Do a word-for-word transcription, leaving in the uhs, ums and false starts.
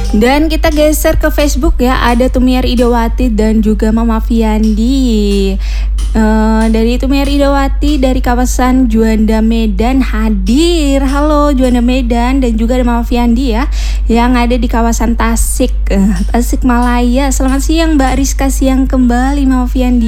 Dan kita geser ke Facebook ya, ada Tumiar Idawati dan juga Mama Fiandi. Uh, dari Tumiar Idawati dari kawasan Juanda Medan hadir. Halo Juanda Medan, dan juga ada Mama Fiandi ya yang ada di kawasan Tasik, uh, Tasik Malaya. Selamat siang Mbak Rizka, siang kembali Mama Fiandi.